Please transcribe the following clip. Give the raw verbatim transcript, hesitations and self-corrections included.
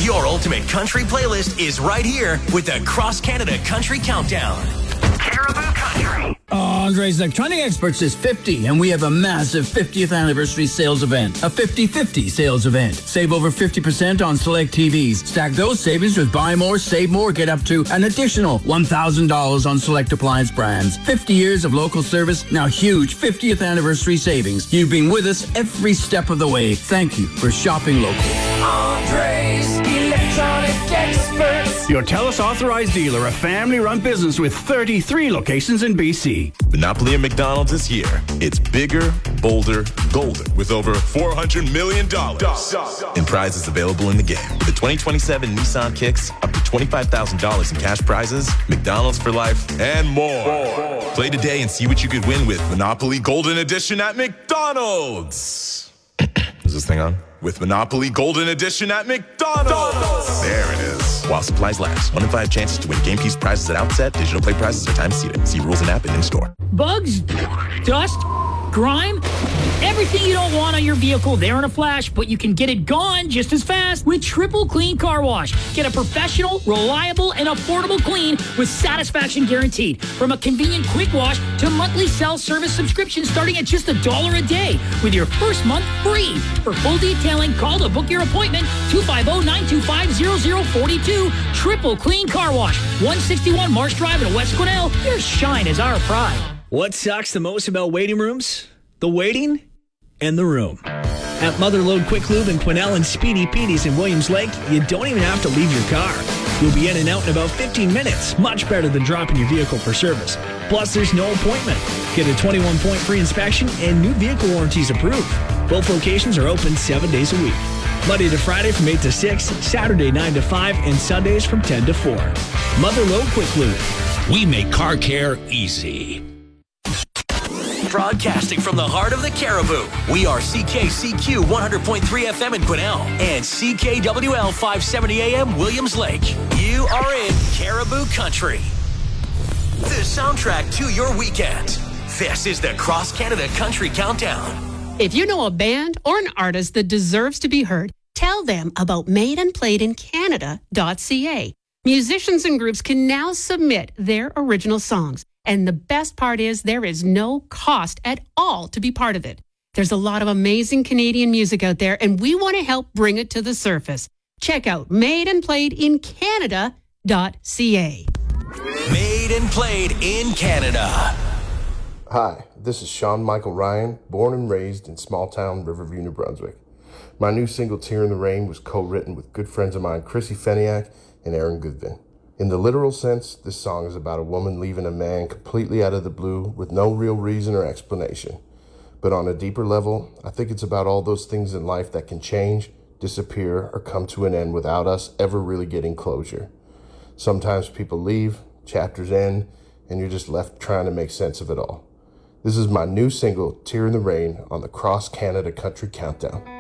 Your ultimate country playlist is right here with the Cross Canada Country Countdown. Caribou Country. Andre's Electronic Experts is fifty, and we have a massive fiftieth anniversary sales event. A fifty fifty sales event. Save over fifty percent on select T Vs. Stack those savings with buy more, save more. Get up to an additional one thousand dollars on select appliance brands. fifty years of local service, now huge fiftieth anniversary savings. You've been with us every step of the way. Thank you for shopping local. Andre's Electronic Experts. Your TELUS authorized dealer, a family-run business with thirty-three locations in B C. Monopoly at McDonald's is here. It's bigger, bolder, golden, with over four hundred million dollars in prizes available in the game. With the twenty twenty-seven Nissan Kicks, up to twenty-five thousand dollars in cash prizes, McDonald's for life, and more. more. Play today and see what you could win with Monopoly Golden Edition at McDonald's. Is this thing on? With Monopoly Golden Edition at McDonald's. There it is. While supplies last. One in five chances to win game piece prizes at outset. Digital play prizes are time seated. See rules and app and in store. Bugs, dust, grime, everything you don't want on your vehicle there in a flash, but you can get it gone just as fast with Triple Clean Car Wash. Get a professional, reliable, and affordable clean with satisfaction guaranteed. From a convenient quick wash to monthly self-service subscription starting at just a dollar a day with your first month free. For full detailing, call to book your appointment, two five zero, nine two five, zero zero four two. Triple Clean Car Wash, one sixty-one Marsh Drive in West Grinnell. Your shine is our pride. What sucks the most about waiting rooms? The waiting and the room. At Mother Lode Quick Lube in Quesnel and Speedy Petey's in Williams Lake, you don't even have to leave your car. You'll be in and out in about fifteen minutes, much better than dropping your vehicle for service. Plus, there's no appointment. Get a twenty-one point free inspection and new vehicle warranties approved. Both locations are open seven days a week. Monday to Friday from eight to six, Saturday nine to five, and Sundays from ten to four. Mother Lode Quick Lube. We make car care easy. Broadcasting from the heart of the Caribou, we are C K C Q one hundred point three F M in Quesnel and C K W L five seventy A M Williams Lake. You are in Caribou Country. The soundtrack to your weekend. This is the Cross Canada Country Countdown. If you know a band or an artist that deserves to be heard, tell them about made and played in Canada dot C A. Musicians and groups can now submit their original songs. And the best part is there is no cost at all to be part of it. There's a lot of amazing Canadian music out there, and we want to help bring it to the surface. Check out made and played in Canada dot C A. Made and played in Canada. Hi, this is Sean Michael Ryan, born and raised in small-town Riverview, New Brunswick. My new single, Tear in the Rain, was co-written with good friends of mine, Chrissy Feniak and Aaron Goodvin. In the literal sense, this song is about a woman leaving a man completely out of the blue with no real reason or explanation. But on a deeper level, I think it's about all those things in life that can change, disappear, or come to an end without us ever really getting closure. Sometimes people leave, chapters end, and you're just left trying to make sense of it all. This is my new single, Tear in the Rain, on the Cross Canada Country Countdown.